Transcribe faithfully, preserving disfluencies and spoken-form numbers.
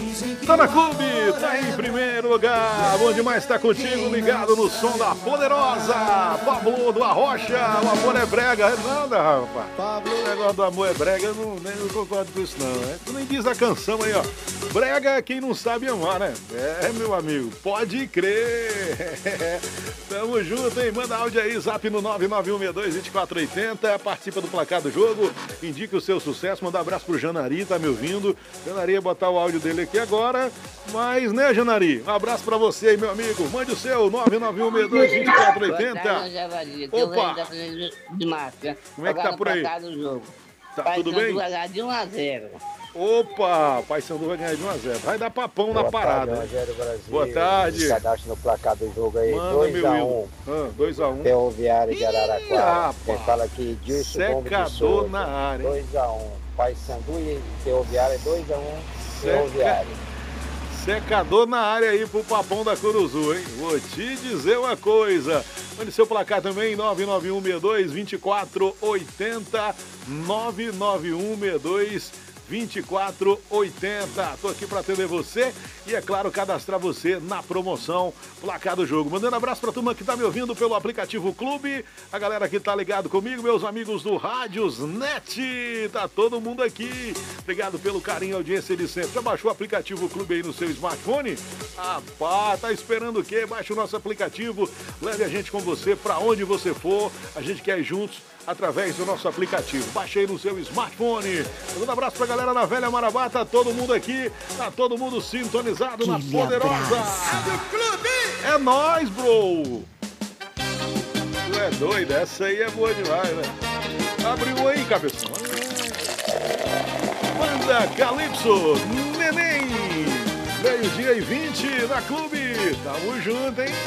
Tá na clube, tá em primeiro lugar. Bom demais estar contigo, ligado no som da poderosa Pablo do Arrocha. O amor é brega. Nada, rapaz. O negócio do amor é brega, eu não, nem, não concordo com isso, não. Né? Tu nem diz a canção aí, ó. Brega é quem não sabe amar, né? É, meu amigo, pode crer. Tamo junto, hein? Manda áudio aí, zap no nove nove um seis dois, dois quatro oito zero. Participa do placar do jogo. Indique o seu sucesso. Manda um abraço pro Janari, tá me ouvindo? Janari ia botar o áudio dele aqui agora. Mas, né, Janari? Um abraço pra você aí, meu amigo. Mande o seu, nove nove um seis dois, dois quatro oito zero. Opa! Como é que tá por aí? Tá tudo bem? Vai ganhar de um a zero. Opa! Paysandu vai ganhar de um a zero. Vai dar papão na parada. Boa tarde, Rogério Brasil. Boa tarde. Cadastro no placar do jogo aí, Manda, dois meu a um. dois a um. Ferroviária de Araraquara. Ih, Quem fala aqui, Dilson Gomes de secador Souza. na área. dois a um. Paysandu e Ferroviária, dois a um. Ferroviária. Secador na área aí pro papão da Curuzu, hein? Vou te dizer uma coisa. Mande seu placar também, nove nove um seis dois, dois quatro oito zero. nove nove um seis dois, dois quatro oito zero. Tô aqui para atender você e, é claro, cadastrar você na promoção Placar do Jogo. Mandando abraço pra turma que tá me ouvindo pelo aplicativo Clube, a galera que tá ligado comigo, meus amigos do Rádios Net, tá todo mundo aqui. Obrigado pelo carinho e audiência de sempre. Já baixou o aplicativo Clube aí no seu smartphone? Ah, pá, tá esperando o quê? Baixe o nosso aplicativo, leve a gente com você pra onde você for. A gente quer ir juntos através do nosso aplicativo. Baixe aí no seu smartphone. Um abraço pra galera na Velha Marabá, tá todo mundo aqui, tá todo mundo sintonizado na poderosa Rádio Clube. É nóis, bro! Tu é doido, essa aí é boa demais, né? Abriu aí, cabeção. Banda Calypso, Neném. Meio-dia e vinte na Clube. Tamo junto, hein?